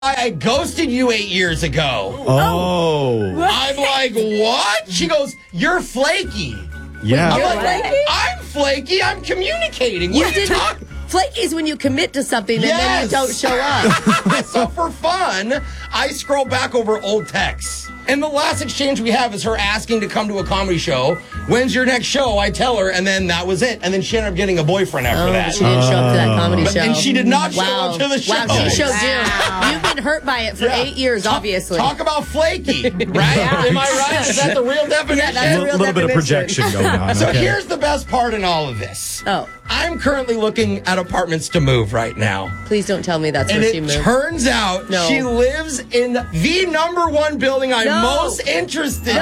I ghosted you 8 years ago. Oh. I'm like, what? She goes, you're flaky. Yeah. I'm like, flaky? I'm flaky. I'm communicating. What are you talking? Flaky is when you commit to something and then you don't show up. So for fun, I scroll back over old texts. And the last exchange we have is her asking to come to a comedy show. When's your next show? I tell her, and then that was it. And then she ended up getting a boyfriend after that. She didn't show up to that comedy show. And she did not show up to the show. Wow, she showed you. You've been hurt by it for 8 years, obviously. Talk about flaky, right? Am I right? Is that the real definition? Yeah, that's the real A little bit of projection going on. So okay. here's the best part in all of this. Oh. I'm currently looking at apartments to move right now. Please don't tell me that's And where she it moved. turns out No. she lives in the #1 building I'm most interested in.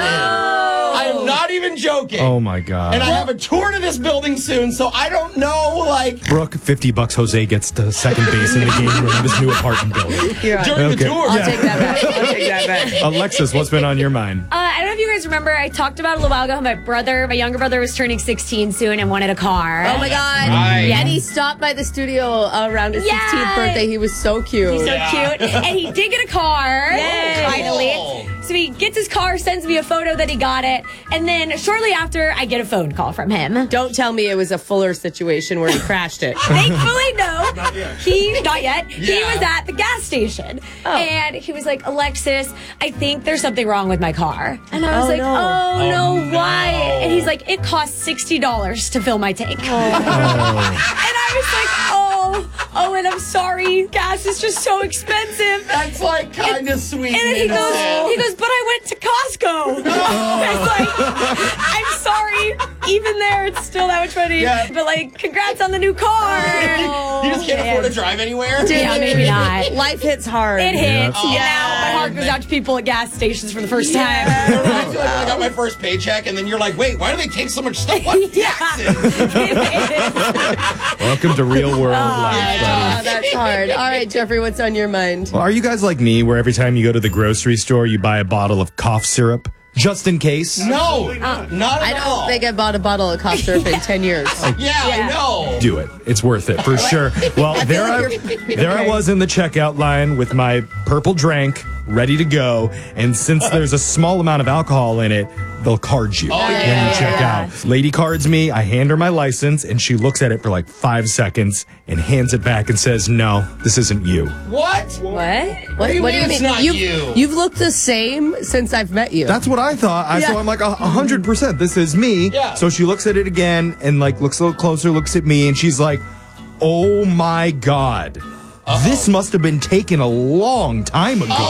I'm not even joking. Oh my God. And I have a tour to this building soon, so I don't know, like, Brooke, $50 Jose gets to second base in the game room in this new apartment building. during the tour. I'll take that back. I'll take that back. Alexis, what's been on your mind? I don't know if you guys remember, I talked about a little while ago, my younger brother was turning 16 soon and wanted a car. Oh my God. Right. Yeah, and he stopped by the studio around his 16th birthday. He was so cute. He's so cute. And he did get a car, finally. Cool. So he gets his car, sends me a photo that he got it, and then shortly after, I get a phone call from him. Don't tell me it was a Fuller situation where he crashed it. Thankfully, no. Not yet. He Yeah. was at the gas station. And he was like, Alexis, I think there's something wrong with my car. And I was Oh, like, no. oh, no, why? And he's like, it costs $60 to fill my tank. And I was like, oh, and I'm sorry. Gas is just so expensive. That's like kind of sweet. And then he goes, but I went to Costco. I was like, I'm sorry. Even there, it's still that much money. Yeah. But like, congrats on the new car. You just can't afford to drive anywhere? Yeah, maybe not. Life hits hard. It hits. Yeah. And now my heart goes out to people at gas stations for the first time. I feel like when I got my first paycheck, and then you're like, wait, why do they take so much stuff? What taxes? Welcome to real world life, buddy. Oh, that's hard. All right, Jeffrey, what's on your mind? Well, are you guys like me, where every time you go to the grocery store, you buy a bottle of cough syrup just in case? No, not I at all. don't think I bought a bottle of cough syrup in 10 years. Yeah, I know. Do it. It's worth it for sure. Well, there I was in the checkout line with my purple drink ready to go. And since there's a small amount of alcohol in it, they'll card you when you check out. Lady cards me. I hand her my license, and she looks at it for like 5 seconds and hands it back and says, "No, this isn't you." What? What? do you mean it's not you? You've looked the same since I've met you. That's what I thought. So I'm like, 100%, this is me. Yeah. So she looks at it again and like looks a little closer, looks at me, and she's like, "Oh my God. This must have been taken a long time ago."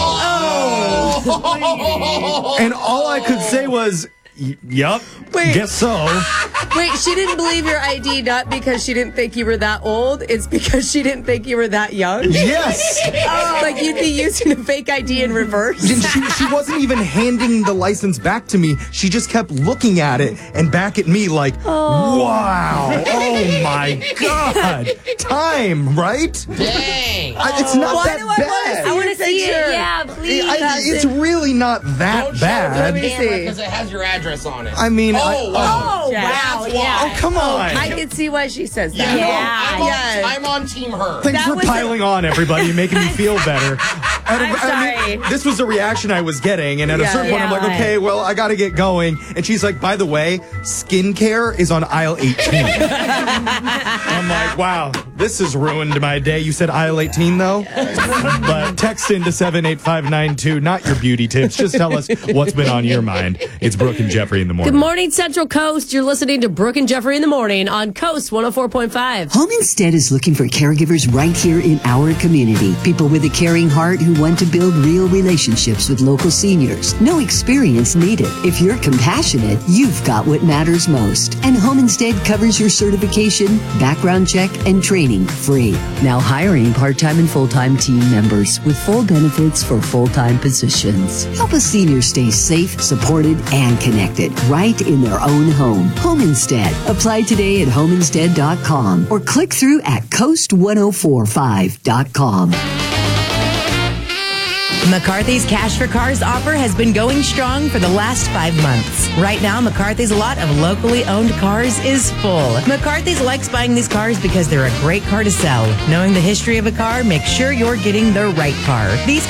And all I could say was, "Yup, guess so." Wait, she didn't believe your ID not because she didn't think you were that old. It's because she didn't think you were that young. Yes. Like you'd be using a fake ID in reverse. And she wasn't even handing the license back to me. She just kept looking at it and back at me like, wow, oh my God. Time, right? Dang. It's not Why that do I bad. wanna see I want to see picture. it. Yeah, please. It's really not that Don't show it to bad. the me camera see. because it has your address on it. I mean, Oh, Oh, Yeah. wow. That's Yeah. why. come on. I can see why she says Yeah, that. Yeah. no, Yes. I'm on team her. Thanks That for was piling on, everybody, and making me feel better. I'm sorry. This was the reaction I was getting, and at a certain point, I'm like, Yeah. okay, well, I gotta get going. And she's like, by the way, skincare is on aisle 18. I'm like, wow, this has ruined my day. You said aisle 18, though? But text into 78592, not your beauty tips. Just tell us what's been on your mind. It's Brooke and Jeffrey in the morning. Good morning, Central Coast. You're listening to Brooke and Jeffrey in the morning on Coast 104.5. Home Instead is looking for caregivers right here in our community. People with a caring heart who want to build real relationships with local seniors. No experience needed. If you're compassionate, you've got what matters most. And Home Instead covers your certification, background check, and training free. Now hiring part-time and full-time team members with full benefits for full-time positions. Help a senior stay safe, supported, and connected right in their own home. Home Instead. Apply today at homeinstead.com or click through at coast1045.com. McCarthy's Cash for Cars offer has been going strong for the last 5 months. Right now, McCarthy's lot of locally owned cars is full. McCarthy's likes buying these cars because they're a great car to sell. Knowing the history of a car, make sure you're getting the right car. These